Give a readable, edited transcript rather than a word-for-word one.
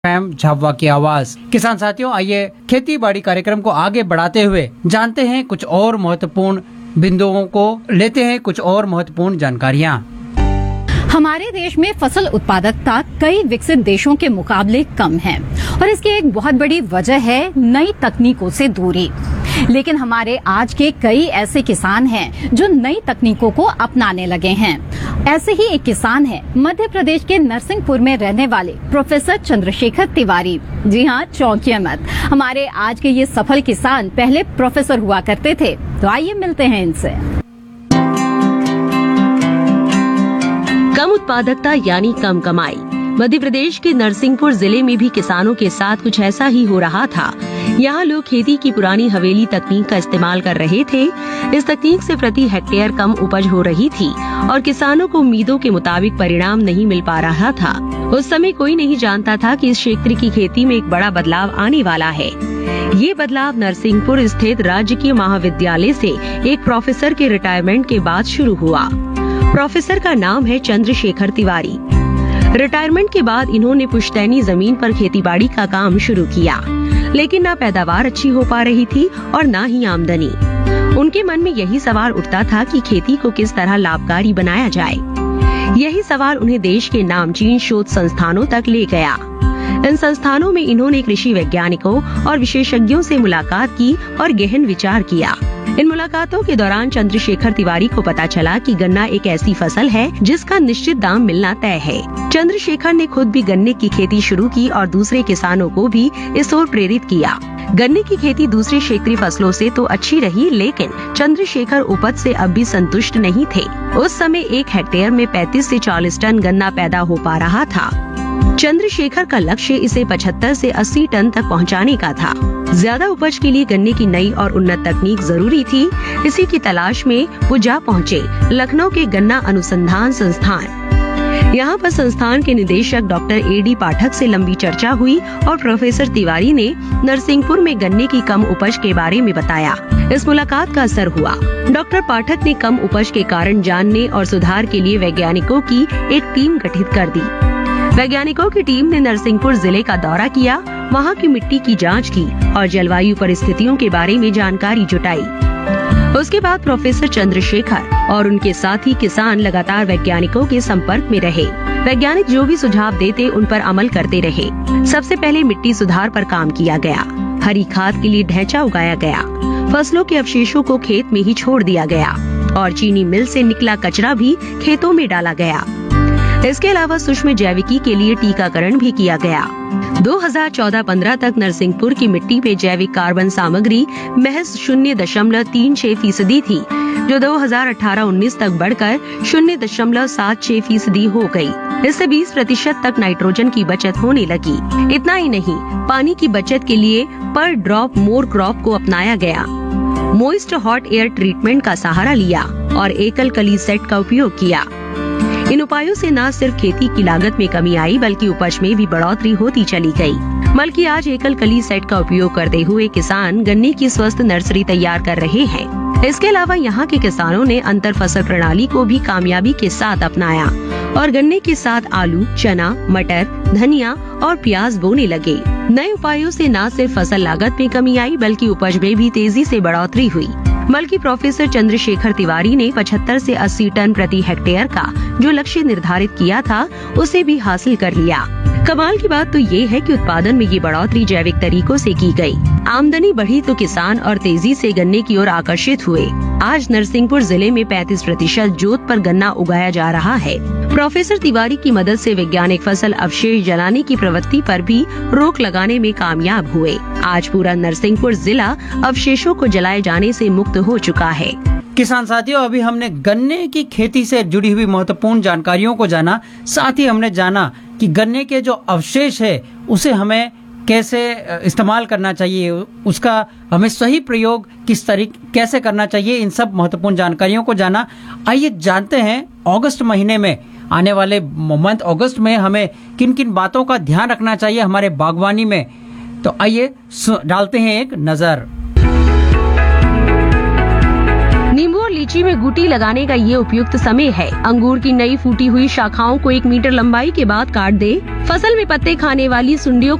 झाबुआ की आवाज। किसान साथियों, आइए खेती बाड़ी कार्यक्रम को आगे बढ़ाते हुए जानते हैं कुछ और महत्वपूर्ण बिंदुओं को, लेते हैं कुछ और महत्वपूर्ण जानकारियाँ। हमारे देश में फसल उत्पादकता कई विकसित देशों के मुकाबले कम है और इसकी एक बहुत बड़ी वजह है नई तकनीकों से दूरी। लेकिन हमारे आज के कई ऐसे किसान हैं जो नई तकनीकों को अपनाने लगे हैं। ऐसे ही एक किसान है मध्य प्रदेश के नरसिंहपुर में रहने वाले प्रोफेसर चंद्रशेखर तिवारी। जी हाँ, चौंकिए मत, हमारे आज के ये सफल किसान पहले प्रोफेसर हुआ करते थे। तो आइए मिलते हैं इनसे। कम उत्पादकता यानी कम कमाई। मध्य प्रदेश के नरसिंहपुर जिले में भी किसानों के साथ कुछ ऐसा ही हो रहा था। यहाँ लोग खेती की पुरानी हवेली तकनीक का इस्तेमाल कर रहे थे। इस तकनीक से प्रति हेक्टेयर कम उपज हो रही थी और किसानों को उम्मीदों के मुताबिक परिणाम नहीं मिल पा रहा था। उस समय कोई नहीं जानता था कि इस क्षेत्र की खेती में एक बड़ा बदलाव आने वाला है। ये बदलाव नरसिंहपुर स्थित राजकीय महाविद्यालय से एक प्रोफेसर के रिटायरमेंट के बाद शुरू हुआ। प्रोफेसर का नाम है चंद्रशेखर तिवारी। रिटायरमेंट के बाद इन्होंने पुश्तैनी जमीन पर खेतीबाड़ी का काम शुरू किया, लेकिन न पैदावार अच्छी हो पा रही थी और न ही आमदनी। उनके मन में यही सवाल उठता था कि खेती को किस तरह लाभकारी बनाया जाए। यही सवाल उन्हें देश के नामचीन शोध संस्थानों तक ले गया। इन संस्थानों में इन्होंने कृषि वैज्ञानिकों और विशेषज्ञों से मुलाकात की और गहन विचार किया। इन मुलाकातों के दौरान चंद्रशेखर तिवारी को पता चला कि गन्ना एक ऐसी फसल है जिसका निश्चित दाम मिलना तय है। चंद्रशेखर ने खुद भी गन्ने की खेती शुरू की और दूसरे किसानों को भी इस ओर प्रेरित किया। गन्ने की खेती दूसरी क्षेत्रीय फसलों से तो अच्छी रही, लेकिन चंद्रशेखर उपज से अब भी संतुष्ट नहीं थे। उस समय 1 हेक्टेयर में 35 से 40 टन गन्ना पैदा हो पा रहा था। चंद्रशेखर का लक्ष्य इसे 75 से 80 टन तक पहुंचाने का था। ज्यादा उपज के लिए गन्ने की नई और उन्नत तकनीक जरूरी थी। इसी की तलाश में वो जा पहुंचे लखनऊ के गन्ना अनुसंधान संस्थान। यहाँ पर संस्थान के निदेशक डॉक्टर AD पाठक से लंबी चर्चा हुई और प्रोफेसर तिवारी ने नरसिंहपुर में गन्ने की कम उपज के बारे में बताया। इस मुलाकात का असर हुआ। डॉक्टर पाठक ने कम उपज के कारण जानने और सुधार के लिए वैज्ञानिकों की एक टीम गठित कर दी। वैज्ञानिकों की टीम ने नरसिंहपुर जिले का दौरा किया, वहाँ की मिट्टी की जांच की और जलवायु परिस्थितियों के बारे में जानकारी जुटाई। उसके बाद प्रोफेसर चंद्रशेखर और उनके साथी किसान लगातार वैज्ञानिकों के संपर्क में रहे। वैज्ञानिक जो भी सुझाव देते उन पर अमल करते रहे। सबसे पहले मिट्टी सुधार पर काम किया गया। हरी खाद के लिए ढैंचा उगाया गया। फसलों के अवशेषों को खेत में ही छोड़ दिया गया और चीनी मिल से निकला कचरा भी खेतों में डाला गया। इसके अलावा सूक्ष्म जैविकी के लिए टीकाकरण भी किया गया। 2014-15 तक नरसिंहपुर की मिट्टी में जैविक कार्बन सामग्री महज 0.36% थी, जो 2018-19 तक बढ़कर 0.76% हो गई। इससे 20% तक नाइट्रोजन की बचत होने लगी। इतना ही नहीं, पानी की बचत के लिए पर ड्रॉप मोर क्रॉप को अपनाया गया। मोइस्ट हॉट एयर ट्रीटमेंट का सहारा लिया और एकल कली सेट का उपयोग किया। इन उपायों से न सिर्फ खेती की लागत में कमी आई, बल्कि उपज में भी बढ़ोतरी होती चली गई। बल्कि आज एकल कली सेट का उपयोग करते हुए किसान गन्ने की स्वस्थ नर्सरी तैयार कर रहे हैं। इसके अलावा यहाँ के किसानों ने अंतर फसल प्रणाली को भी कामयाबी के साथ अपनाया और गन्ने के साथ आलू, चना, मटर, धनिया और प्याज बोने लगे। नए उपायों से न सिर्फ फसल लागत में कमी आई, बल्कि उपज में भी तेजी से बढ़ोतरी हुई। बल्कि प्रोफेसर चंद्रशेखर तिवारी ने 75 से 80 टन प्रति हेक्टेयर का जो लक्ष्य निर्धारित किया था, उसे भी हासिल कर लिया। कमाल की बात तो ये है कि उत्पादन में ये बढ़ोतरी जैविक तरीकों से की गई। आमदनी बढ़ी तो किसान और तेजी से गन्ने की ओर आकर्षित हुए। आज नरसिंहपुर जिले में 35% जोत पर गन्ना उगाया जा रहा है। प्रोफेसर तिवारी की मदद से वैज्ञानिक फसल अवशेष जलाने की प्रवृत्ति पर भी रोक लगाने में कामयाब हुए। आज पूरा नरसिंहपुर जिला अवशेषों को जलाए जाने से मुक्त हो चुका है। किसान साथियों, अभी हमने गन्ने की खेती से जुड़ी हुई महत्वपूर्ण जानकारियों को जाना। साथ ही हमने जाना कि गन्ने के जो अवशेष है उसे हमें कैसे इस्तेमाल करना चाहिए, उसका हमें सही प्रयोग किस तरीके कैसे करना चाहिए। इन सब महत्वपूर्ण जानकारियों को जाना। आइए जानते हैं अगस्त महीने में, आने वाले मंथ अगस्त में हमें किन किन बातों का ध्यान रखना चाहिए हमारे बागवानी में। तो आइए डालते हैं एक नजर। नींबू और लीची में गुटी लगाने का ये उपयुक्त समय है। अंगूर की नई फूटी हुई शाखाओं को 1 मीटर लंबाई के बाद काट दे। फसल में पत्ते खाने वाली सुंडियों